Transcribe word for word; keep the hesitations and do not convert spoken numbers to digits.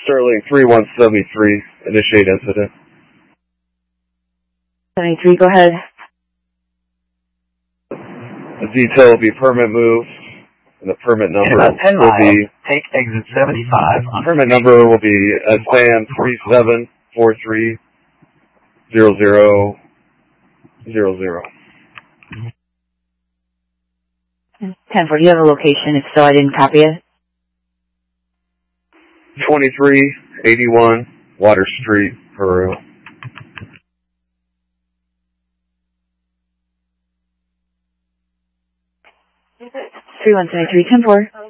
Sterling three one seven three, initiate incident. seventy-three, go ahead. The detail will be permit move, and the permit number will be... Take exit seventy-five. The permit number will be S A M three seven four three zero zero zero zero. ten four, do you have a location? If so, I didn't copy it. twenty-three eighty-one Water Street, Peru. three one seven three, ten four.